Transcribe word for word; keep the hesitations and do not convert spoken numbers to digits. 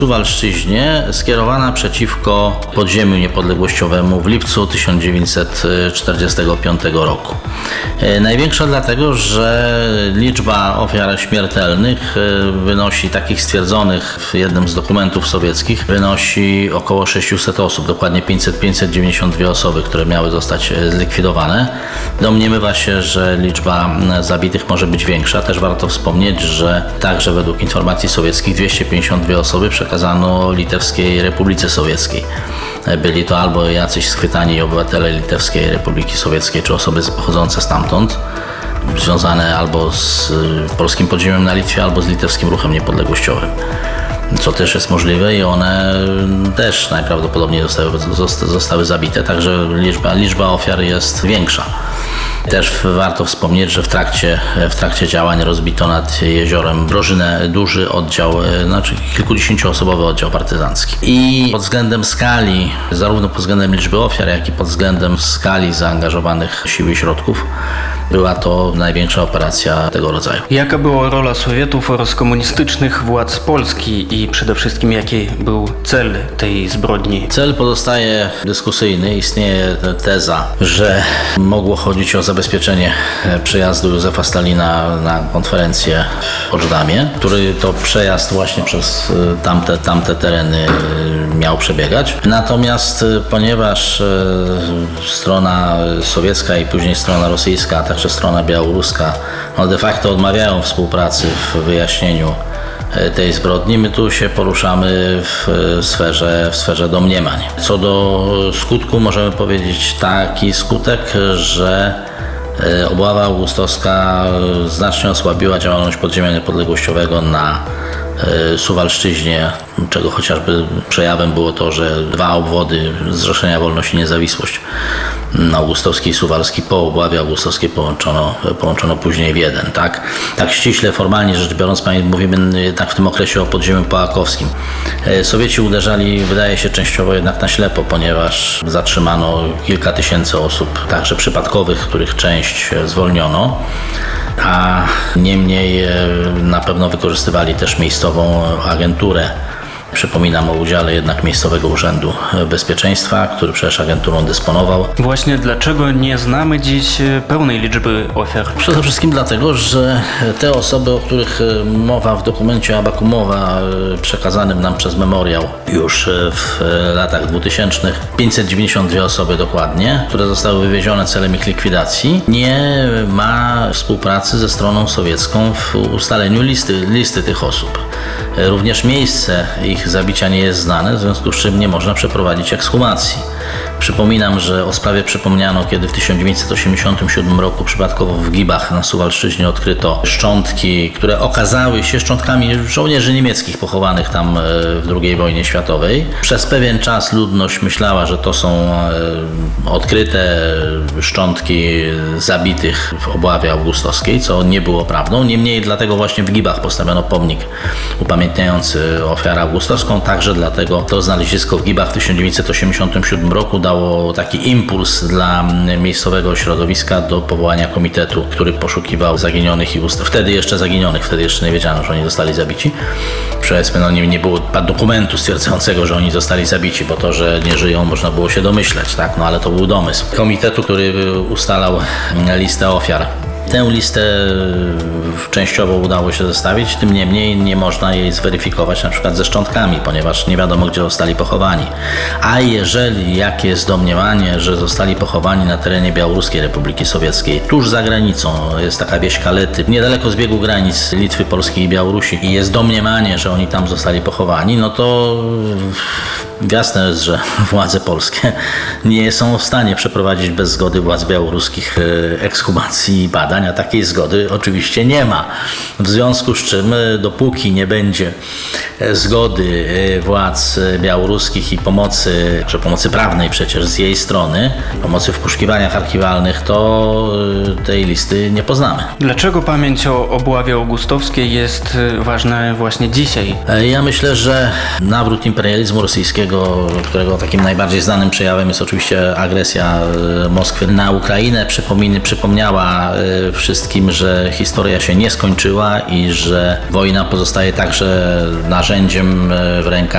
Suwalszczyźnie skierowana przeciwko podziemiu niepodległościowemu w lipcu tysiąc dziewięćset czterdziestego piątego roku. Największa dlatego, że liczba ofiar śmiertelnych wynosi, takich stwierdzonych w jednym z dokumentów sowieckich, wynosi około sześćset osób, dokładnie pięćset, pięćset dziewięćdziesiąt dwie osoby, które miały zostać zlikwidowane. Domniemywa się, że liczba zabitych może być większa. Też warto wspomnieć, że także według informacji sowieckich dwieście pięćdziesiąt dwie osoby przekazano Litewskiej Republice Sowieckiej. Byli to albo jacyś schwytani obywatele Litewskiej Republiki Sowieckiej, czy osoby pochodzące stamtąd, związane albo z polskim podziemiem na Litwie, albo z litewskim ruchem niepodległościowym. Co też jest możliwe i one też najprawdopodobniej zostały, zostały zabite, także liczba, liczba ofiar jest większa. Też warto wspomnieć, że w trakcie, w trakcie działań rozbito nad jeziorem Brożynę duży oddział, znaczy kilkudziesięcioosobowy oddział partyzancki. I pod względem skali, zarówno pod względem liczby ofiar, jak i pod względem skali zaangażowanych sił i środków, była to największa operacja tego rodzaju. Jaka była rola Sowietów oraz komunistycznych władz Polski i przede wszystkim jaki był cel tej zbrodni? Cel pozostaje dyskusyjny. Istnieje teza, że mogło chodzić o zabezpieczenie przejazdu Józefa Stalina na konferencję w Poczdamie, który to przejazd właśnie przez tamte, tamte tereny miał przebiegać. Natomiast ponieważ strona sowiecka i później strona rosyjska, a także strona białoruska no de facto odmawiają współpracy w wyjaśnieniu tej zbrodni, my tu się poruszamy w sferze, w sferze domniemań. Co do skutku możemy powiedzieć taki skutek, że obława augustowska znacznie osłabiła działalność podziemia niepodległościowego na Suwalszczyźnie, czego chociażby przejawem było to, że dwa obwody Zrzeszenia Wolność i Niezawisłość, augustowski i suwalski, po obławie augustowskiej połączono, połączono później w jeden. Tak, tak ściśle, formalnie rzecz biorąc, mówimy jednak w tym okresie o podziemiu połakowskim. Sowieci uderzali, wydaje się, częściowo jednak na ślepo, ponieważ zatrzymano kilka tysięcy osób, także przypadkowych, których część zwolniono, a niemniej na pewno wykorzystywali też miejscową agenturę. Przypominam o udziale jednak miejscowego Urzędu Bezpieczeństwa, który przecież agenturą dysponował. Właśnie dlaczego nie znamy dziś pełnej liczby ofiar? Przede wszystkim dlatego, że te osoby, o których mowa w dokumencie Abakumowa przekazanym nam przez Memoriał już w latach dwutysięcznych, pięćset dziewięćdziesiąt dwie osoby dokładnie, które zostały wywiezione celem ich likwidacji, nie ma współpracy ze stroną sowiecką w ustaleniu listy, listy tych osób. Również miejsce ich zabicia nie jest znane, w związku z czym nie można przeprowadzić ekshumacji. Przypominam, że o sprawie przypomniano, kiedy w tysiąc dziewięćset osiemdziesiątym siódmym roku przypadkowo w Gibach na Suwalszczyźnie odkryto szczątki, które okazały się szczątkami żołnierzy niemieckich pochowanych tam w drugiej wojnie światowej. Przez pewien czas ludność myślała, że to są odkryte szczątki zabitych w obławie augustowskiej, co nie było prawdą. Niemniej dlatego właśnie w Gibach postawiono pomnik upamiętniający ofiarę augustowską. Także dlatego to znalezisko w Gibach w tysiąc dziewięćset osiemdziesiątym siódmym roku dało taki impuls dla miejscowego środowiska do powołania komitetu, który poszukiwał zaginionych i ust- wtedy jeszcze zaginionych, wtedy jeszcze nie wiedziano, że oni zostali zabici. Powiedzmy, no nie, nie było dokumentu stwierdzającego, że oni zostali zabici, bo to, że nie żyją, można było się domyśleć, tak? No ale to był domysł komitetu, który ustalał listę ofiar. Tę listę częściowo udało się zestawić, tym niemniej nie można jej zweryfikować na przykład ze szczątkami, ponieważ nie wiadomo, gdzie zostali pochowani. A jeżeli jakie jest domniemanie, że zostali pochowani na terenie Białoruskiej Republiki Sowieckiej, tuż za granicą, jest taka wieś Kalety, niedaleko zbiegu granic Litwy, Polski i Białorusi, i jest domniemanie, że oni tam zostali pochowani, no to jasne jest, że władze polskie nie są w stanie przeprowadzić bez zgody władz białoruskich ekshumacji i badań, a takiej zgody oczywiście nie ma. W związku z czym, dopóki nie będzie zgody władz białoruskich i pomocy, że pomocy prawnej przecież z jej strony, pomocy w poszukiwaniach archiwalnych, to tej listy nie poznamy. Dlaczego pamięć o obławie augustowskiej jest ważna właśnie dzisiaj? Ja myślę, że nawrót imperializmu rosyjskiego którego, którego takim najbardziej znanym przejawem jest oczywiście agresja Moskwy na Ukrainę. Przypominy, przypomniała wszystkim, że historia się nie skończyła i że wojna pozostaje także narzędziem w rękach